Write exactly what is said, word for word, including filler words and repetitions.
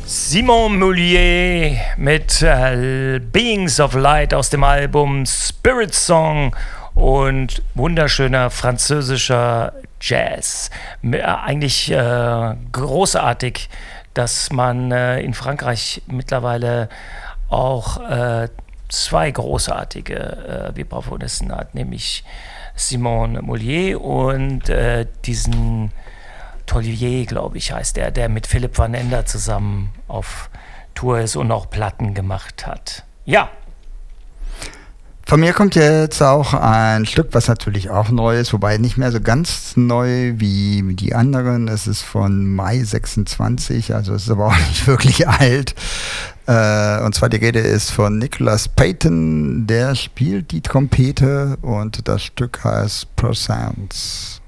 Simon Moulier mit äh, Beings of Light aus dem Album Spirit Song und wunderschöner französischer Jazz. Äh, eigentlich äh, großartig, dass man äh, in Frankreich mittlerweile auch äh, zwei großartige äh, Vibraphonisten hat, nämlich Simon Moulier und äh, diesen Tollier, glaube ich, heißt der, der mit Philipp van Ender zusammen auf Tour ist und auch Platten gemacht hat. Ja. Von mir kommt jetzt auch ein Stück, was natürlich auch neu ist, wobei nicht mehr so ganz neu wie die anderen. Es ist von Mai sechsundzwanzig, also es ist aber auch nicht wirklich alt. Äh, und zwar die Rede ist von Nicholas Payton, der spielt die Trompete und das Stück heißt Per Sounds.